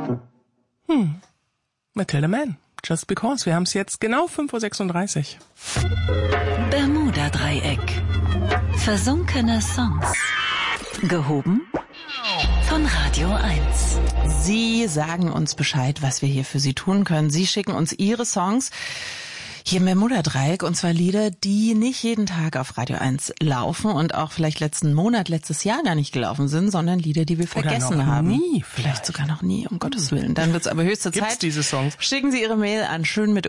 Matilda Mann, Just Because. Wir haben es jetzt genau 5:36 Uhr. Bermuda-Dreieck. Versunkene Songs. Gehoben von Radio 1. Sie sagen uns Bescheid, was wir hier für Sie tun können. Sie schicken uns Ihre Songs hier im Bermuda-Dreieck, und zwar Lieder, die nicht jeden Tag auf Radio 1 laufen und auch vielleicht letztes Jahr gar nicht gelaufen sind, sondern Lieder, die wir vergessen haben. Nie, vielleicht sogar noch nie, um Gottes Willen. Dann wird's aber höchste Gibt's Zeit. diese Songs? Schicken Sie Ihre Mail an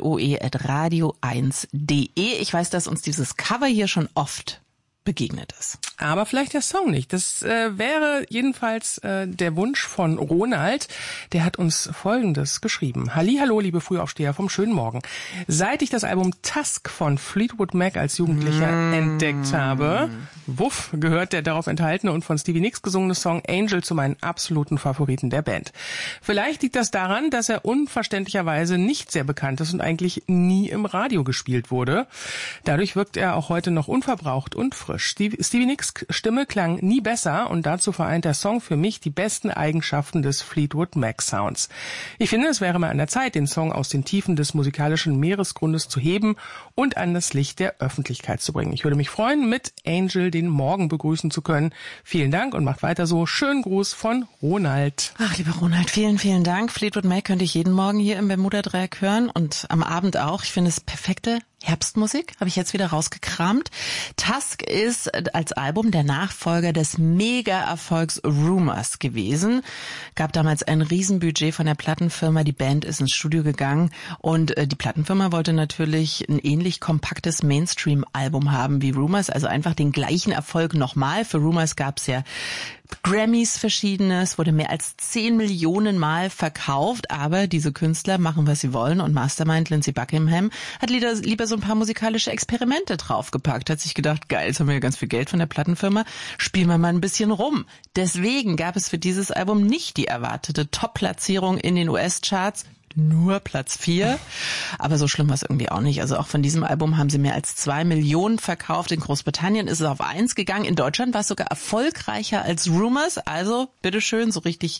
schön@radio1.de. Ich weiß, dass uns dieses Cover hier schon oft begegnet ist. Aber vielleicht der Song nicht. Das wäre jedenfalls der Wunsch von Ronald. Der hat uns Folgendes geschrieben. Hallihallo, liebe Frühaufsteher vom schönen Morgen. Seit ich das Album Tusk von Fleetwood Mac als Jugendlicher entdeckt habe, gehört der darauf enthaltene und von Stevie Nicks gesungene Song Angel zu meinen absoluten Favoriten der Band. Vielleicht liegt das daran, dass er unverständlicherweise nicht sehr bekannt ist und eigentlich nie im Radio gespielt wurde. Dadurch wirkt er auch heute noch unverbraucht und frisch. Stevie Nicks Stimme klang nie besser und dazu vereint der Song für mich die besten Eigenschaften des Fleetwood Mac Sounds. Ich finde, es wäre mal an der Zeit, den Song aus den Tiefen des musikalischen Meeresgrundes zu heben und an das Licht der Öffentlichkeit zu bringen. Ich würde mich freuen, mit Angel den Morgen begrüßen zu können. Vielen Dank und macht weiter so. Schönen Gruß von Ronald. Ach, lieber Ronald, vielen, vielen Dank. Fleetwood Mac könnte ich jeden Morgen hier im Bermuda-Dreieck hören und am Abend auch. Ich finde es perfekte Herbstmusik, habe ich jetzt wieder rausgekramt. Tusk ist als Album der Nachfolger des Mega-Erfolgs Rumours gewesen. Gab damals ein Riesenbudget von der Plattenfirma. Die Band ist ins Studio gegangen und die Plattenfirma wollte natürlich ein ähnlich kompaktes Mainstream-Album haben wie Rumours, also einfach den gleichen Erfolg nochmal. Für Rumours gab es ja Grammys verschiedenes, wurde mehr als 10 Millionen Mal verkauft, aber diese Künstler machen, was sie wollen, und Mastermind Lindsey Buckingham hat lieber so ein paar musikalische Experimente draufgepackt, hat sich gedacht, geil, jetzt haben wir ja ganz viel Geld von der Plattenfirma, spielen wir mal ein bisschen rum. Deswegen gab es für dieses Album nicht die erwartete Top-Platzierung in den US-Charts, nur Platz 4. Aber so schlimm war es irgendwie auch nicht. Also auch von diesem Album haben sie mehr als 2 Millionen verkauft. In Großbritannien ist es auf 1 gegangen. In Deutschland war es sogar erfolgreicher als Rumours. Also, bitteschön, so richtig,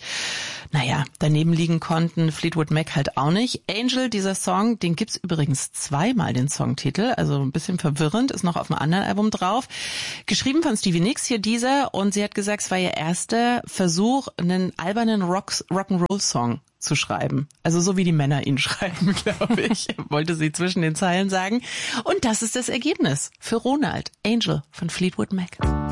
daneben liegen konnten Fleetwood Mac halt auch nicht. Angel, dieser Song, den gibt's übrigens zweimal, den Songtitel. Also ein bisschen verwirrend, ist noch auf einem anderen Album drauf. Geschrieben von Stevie Nicks, hier dieser. Und sie hat gesagt, es war ihr erster Versuch, einen albernen Rock'n'Roll-Song zu schreiben. Also so wie die Männer ihn schreiben, glaube ich, wollte sie zwischen den Zeilen sagen. Und das ist das Ergebnis für Ronald. Angel von Fleetwood Mac.